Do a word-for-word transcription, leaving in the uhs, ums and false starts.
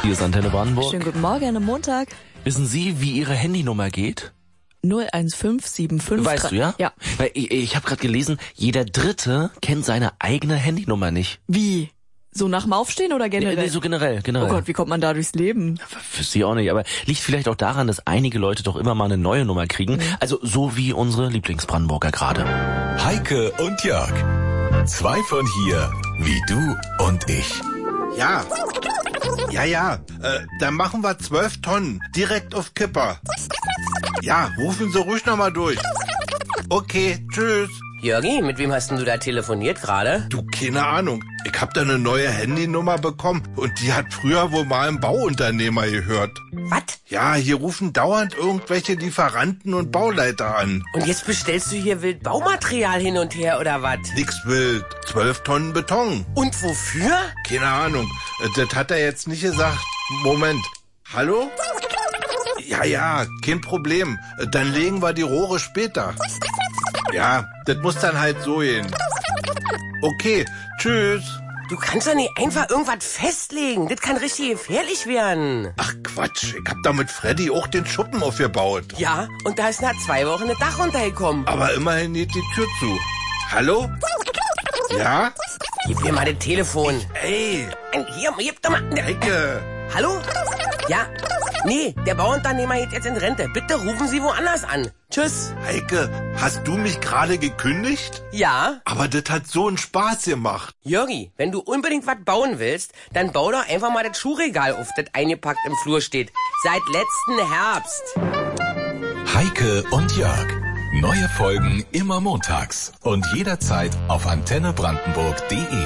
Hier ist Antenne Brandenburg. Schönen guten Morgen, am Montag. Wissen Sie, wie Ihre Handynummer geht? null eins fünf sieben fünf. Weißt du, ja? Ja. Weil ich, ich habe gerade gelesen, jeder Dritte kennt seine eigene Handynummer nicht. Wie? So nach dem Aufstehen oder generell? Nee, nee, so generell, generell. Oh Gott, wie kommt man da durchs Leben? Wüsste ich auch nicht, aber liegt vielleicht auch daran, dass einige Leute doch immer mal eine neue Nummer kriegen. Mhm. Also so wie unsere Lieblingsbrandenburger gerade. Heike und Jörg. Zwei von hier, wie du und ich. Ja, ja, ja, äh, dann machen wir zwölf Tonnen, direkt auf Kipper. Ja, rufen Sie ruhig nochmal durch. Okay, tschüss. Jörgi, mit wem hast denn du da telefoniert gerade? Du, keine Ahnung. Ich hab da eine neue Handynummer bekommen und die hat früher wohl mal ein Bauunternehmer gehört. Was? Ja, hier rufen dauernd irgendwelche Lieferanten und Bauleiter an. Und jetzt bestellst du hier wild Baumaterial hin und her, oder was? Nix wild. Zwölf Tonnen Beton. Und wofür? Keine Ahnung. Das hat er jetzt nicht gesagt. Moment. Hallo? Ja, ja, kein Problem. Dann legen wir die Rohre später. Ja, das muss dann halt so gehen. Okay, tschüss. Du kannst doch nicht einfach irgendwas festlegen. Das kann richtig gefährlich werden. Ach Quatsch, ich hab da mit Freddy auch den Schuppen aufgebaut. Ja, und da ist nach zwei Wochen ein Dach runtergekommen. Aber immerhin geht die Tür zu. Hallo? Ja? Gib mir mal das Telefon. Ey. Hier, gib doch mal. Heike. Hallo? Ja? Nee, der Bauunternehmer geht jetzt in Rente. Bitte rufen Sie woanders an. Tschüss. Heike, hast du mich gerade gekündigt? Ja. Aber das hat so einen Spaß gemacht. Jörgi, wenn du unbedingt was bauen willst, dann bau doch einfach mal das Schuhregal auf, das eingepackt im Flur steht. Seit letzten Herbst. Heike und Jörg. Neue Folgen immer montags und jederzeit auf antenne brandenburg punkt de.